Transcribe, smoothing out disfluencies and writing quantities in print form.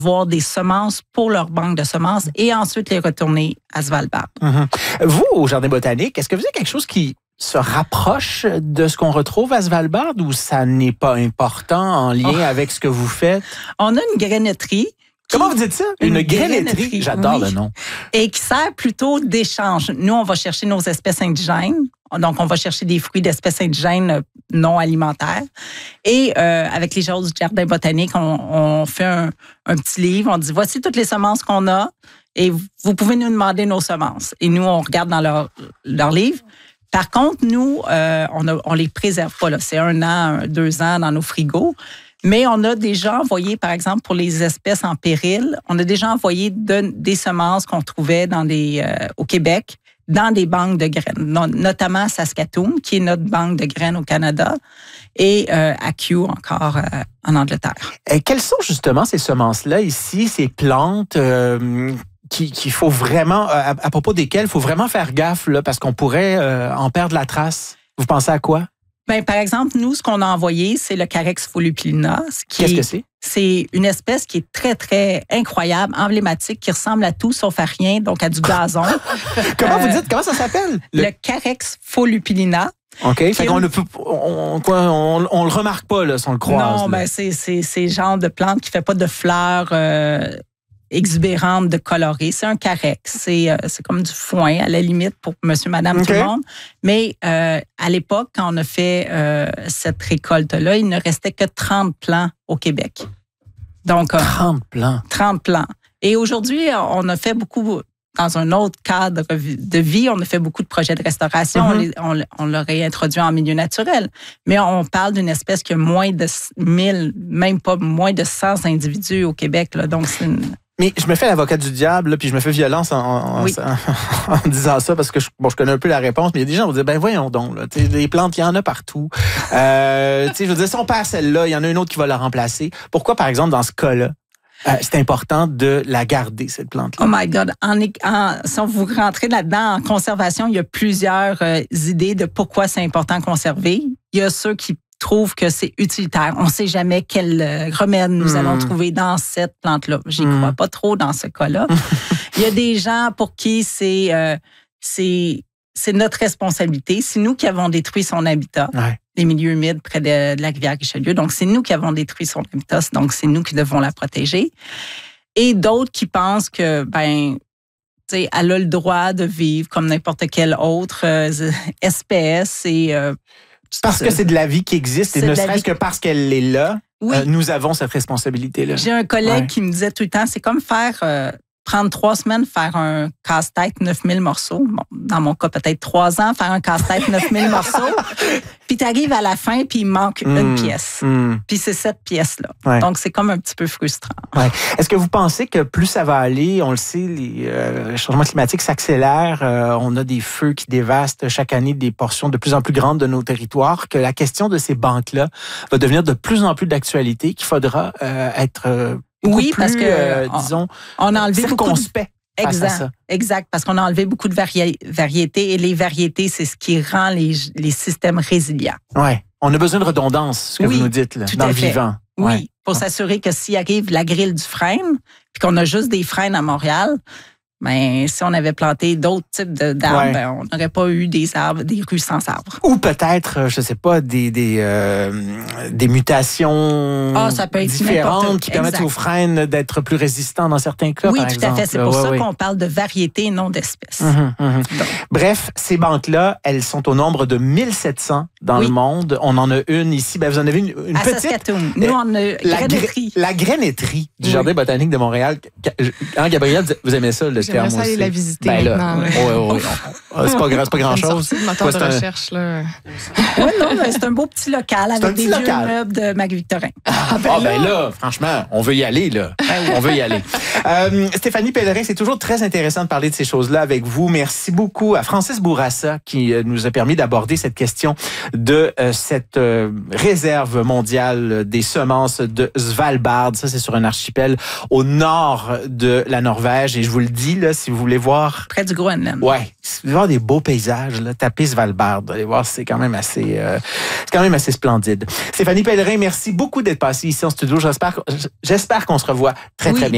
avoir des semences pour leur banque de semences et ensuite les retourner à Svalbard. Vous, au Jardin botanique, est-ce que vous avez quelque chose qui se rapproche de ce qu'on retrouve à Svalbard ou ça n'est pas important en lien avec ce que vous faites? On a une grainetterie. Comment vous dites ça? Une grainetterie? J'adore le nom. Et qui sert plutôt d'échange. Nous, on va chercher nos espèces indigènes. Donc, on va chercher des fruits d'espèces indigènes non alimentaires. Et avec les gens du Jardin botanique, on fait un petit livre. On dit, voici toutes les semences qu'on a et vous pouvez nous demander nos semences. Et nous, on regarde dans leur livre. Par contre, nous, on les préserve pas. Là. C'est 1 an, 2 ans dans nos frigos. Mais on a déjà envoyé, par exemple, pour les espèces en péril, on a déjà envoyé des semences qu'on trouvait au Québec dans des banques de graines, notamment Saskatoon, qui est notre banque de graines au Canada, et à Kew encore en Angleterre. Quelles sont justement ces semences-là ici, ces plantes qu'il faut vraiment, à propos desquelles il faut vraiment faire gaffe, là, parce qu'on pourrait en perdre la trace? Vous pensez à quoi? Ben, par exemple, nous, ce qu'on a envoyé, c'est le Carex folupilina. Qu'est-ce que c'est? C'est une espèce qui est très, très incroyable, emblématique, qui ressemble à tout sauf à rien, donc à du gazon. Comment vous dites? Comment ça s'appelle? Le Carex folupilina. OK. Fait qu'on on le remarque pas, là, si on le croise. Non, ben, c'est le genre de plante qui fait pas de fleurs exubérante de coloré. C'est un carex. C'est comme du foin, à la limite, pour monsieur, madame, tout le monde. Mais à l'époque, quand on a fait cette récolte-là, il ne restait que 30 plants au Québec. Donc, 30 plants? 30 plants. Et aujourd'hui, on a fait beaucoup, dans un autre cadre de vie, on a fait beaucoup de projets de restauration. On l'a réintroduit en milieu naturel. Mais on parle d'une espèce qui a moins de 1000, même pas moins de 100 individus au Québec. Là. Donc, c'est une... Mais je me fais l'avocat du diable, là, puis je me fais violence en disant ça, parce que je connais un peu la réponse, mais il y a des gens qui vont dire, ben voyons donc, là, les plantes, il y en a partout. Je veux dire, si on perd celle-là, il y en a une autre qui va la remplacer. Pourquoi, par exemple, dans ce cas-là, c'est important de la garder, cette plante-là? Oh my God! Si vous rentrez là-dedans, en conservation, il y a plusieurs idées de pourquoi c'est important de conserver. Il y a ceux qui trouvent que c'est utilitaire. On ne sait jamais quel remède nous allons trouver dans cette plante-là. J'y crois pas trop dans ce cas-là. Il y a des gens pour qui c'est notre responsabilité. C'est nous qui avons détruit son habitat. Ouais. Les milieux humides près de la rivière Richelieu. Donc, c'est nous qui avons détruit son habitat. Donc, c'est nous qui devons la protéger. Et d'autres qui pensent que, elle a le droit de vivre comme n'importe quelle autre espèce et... parce que c'est de la vie qui existe et ne serait-ce que parce qu'elle est là, nous avons cette responsabilité-là. J'ai un collègue qui me disait tout le temps, c'est comme prendre 3 semaines, faire un casse-tête 9000 morceaux. Bon, dans mon cas, peut-être 3 ans, faire un casse-tête 9000 morceaux. Puis tu arrives à la fin, puis il manque une pièce. Puis c'est cette pièce-là. Ouais. Donc, c'est comme un petit peu frustrant. Ouais. Est-ce que vous pensez que plus ça va aller, on le sait, les changements climatiques s'accélèrent, on a des feux qui dévastent chaque année des portions de plus en plus grandes de nos territoires, que la question de ces banques-là va devenir de plus en plus d'actualité, qu'il faudra être... parce que disons, on a enlevé circonspect. Exact, parce qu'on a enlevé beaucoup de variétés et les variétés, c'est ce qui rend les systèmes résilients. Oui, on a besoin de redondance, ce que vous nous dites, là, dans le vivant. Oui, pour s'assurer que s'il arrive la grille du frêne, puis qu'on a juste des frênes à Montréal, si on avait planté d'autres types d'arbres, on n'aurait pas eu des rues sans arbres. Ou peut-être, je ne sais pas, des mutations ça peut être différentes qui permettent aux frênes d'être plus résistants dans certains cas, par exemple. Oui, tout à fait. C'est pour ça qu'on parle de variété et non d'espèces. Bref, ces banques-là, elles sont au nombre de 1700 dans le monde. On en a une ici. Vous en avez une à petite. Saskatoon. Nous, on a grainetterie. La grainetterie du Jardin botanique de Montréal. Gabrielle, vous aimez ça, le J'aimerais ça aller la visiter maintenant. C'est pas grand-chose. C'est moteur de recherche, là. Oui, non, c'est un beau petit local avec des vieux meubles de Mac-Victorin. Là, franchement, on veut y aller, là. On veut y aller. Stéphanie Pellerin, c'est toujours très intéressant de parler de ces choses-là avec vous. Merci beaucoup à Francis Bourassa qui nous a permis d'aborder cette question de cette réserve mondiale des semences de Svalbard. Ça, c'est sur un archipel au nord de la Norvège. Et je vous le dis, là, si vous voulez voir... Près du Groenland. Oui, si vous voulez voir des beaux paysages, là, tapez Svalbard. Allez voir, c'est quand même assez splendide. Stéphanie Pellerin, merci beaucoup d'être passée ici en studio. J'espère qu'on se revoit très, très bien.